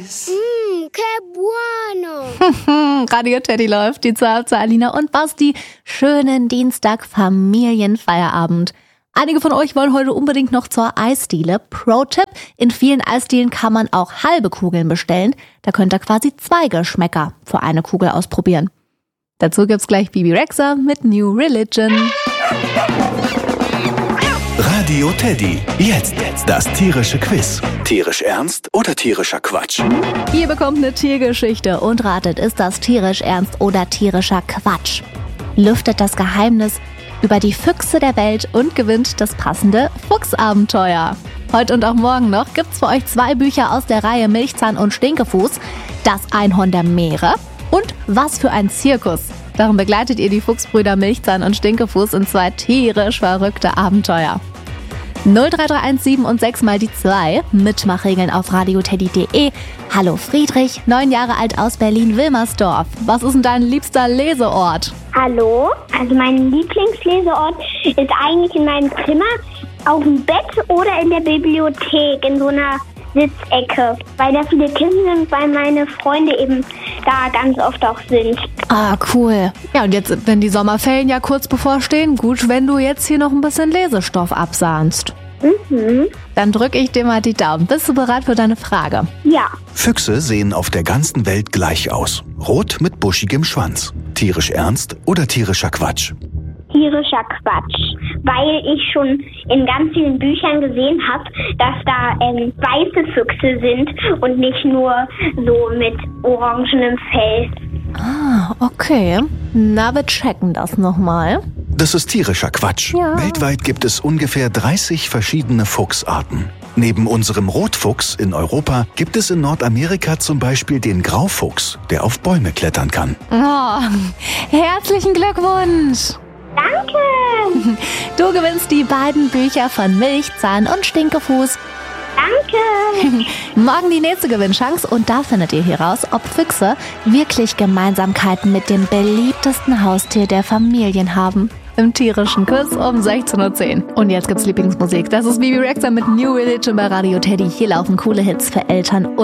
Que bueno. Radio Teddy läuft, die Zahl zu Alina und Basti. Schönen Dienstag Familienfeierabend. Einige von euch wollen heute unbedingt noch zur Eisdiele. Pro-Tipp, in vielen Eisdielen kann man auch halbe Kugeln bestellen. Da könnt ihr quasi 2 Geschmäcker für eine Kugel ausprobieren. Dazu gibt's gleich Bibi Rexha mit New Religion. Radio Teddy. Jetzt das tierische Quiz. Tierisch ernst oder tierischer Quatsch? Ihr bekommt eine Tiergeschichte und ratet, ist das tierisch ernst oder tierischer Quatsch? Lüftet das Geheimnis über die Füchse der Welt und gewinnt das passende Fuchsabenteuer. Heute und auch morgen noch gibt's für euch 2 Bücher aus der Reihe Milchzahn und Stinkefuß. Das Einhorn der Meere und Was für ein Zirkus. Darum begleitet ihr die Fuchsbrüder Milchzahn und Stinkefuß in 2 tierisch verrückte Abenteuer. 03317 und 6 mal die 2. Mitmachregeln auf radioteddy.de. Hallo Friedrich, 9 Jahre alt aus Berlin-Wilmersdorf. Was ist denn dein liebster Leseort? Hallo, also mein Lieblingsleseort ist eigentlich in meinem Zimmer, auf dem Bett oder in der Bibliothek, in so einer Sitzecke, weil da viele Kinder sind, weil meine Freunde eben da ganz oft auch sind. Ah, cool. Ja, und jetzt, wenn die Sommerferien ja kurz bevorstehen, gut, wenn du jetzt hier noch ein bisschen Lesestoff absahnst. Dann drücke ich dir mal die Daumen. Bist du bereit für deine Frage? Ja, Füchse sehen auf der ganzen Welt gleich aus. Rot mit buschigem Schwanz. Tierisch ernst oder tierischer Quatsch? tierischer Quatsch, weil ich schon in ganz vielen Büchern gesehen habe, dass da weiße Füchse sind und nicht nur so mit orangenem Fell. Ah, okay. Na, wir checken das nochmal. Das ist tierischer Quatsch. Ja. Weltweit gibt es ungefähr 30 verschiedene Fuchsarten. Neben unserem Rotfuchs in Europa gibt es in Nordamerika zum Beispiel den Graufuchs, der auf Bäume klettern kann. Oh, herzlichen Glückwunsch! Danke! Du gewinnst die beiden Bücher von Milchzahn und Stinkefuß. Danke! Morgen die nächste Gewinnchance und da findet ihr heraus, ob Füchse wirklich Gemeinsamkeiten mit dem beliebtesten Haustier der Familien haben. Im tierischen Quiz um 16:10 Uhr. Und jetzt gibt's Lieblingsmusik. Das ist Bibi Rexha mit New Religion bei Radio Teddy. Hier laufen coole Hits für Eltern und